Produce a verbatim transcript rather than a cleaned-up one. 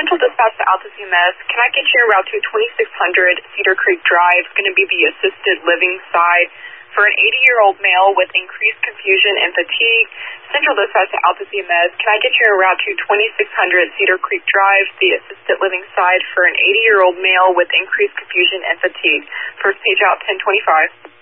Central Dispatch to Alta C M S, can I get you en route to twenty-six hundred Cedar Creek Drive? It's going to be the assisted living side for an eighty-year-old male with increased confusion and fatigue. Central Dispatch to Alta C M S, can I get you en route to twenty-six hundred Cedar Creek Drive, the assisted living side for an eighty-year-old male with increased confusion and fatigue? First page out, ten twenty-five.